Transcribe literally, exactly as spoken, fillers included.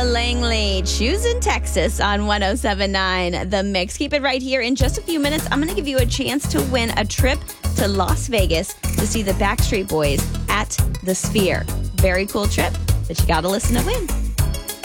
Lola Langley, choosing Texas on one oh seven point nine The Mix. Keep it right here. In just a few minutes, I'm going to give you a chance to win a trip to Las Vegas to see the Backstreet Boys at the Sphere. Very cool trip that you got to listen to win.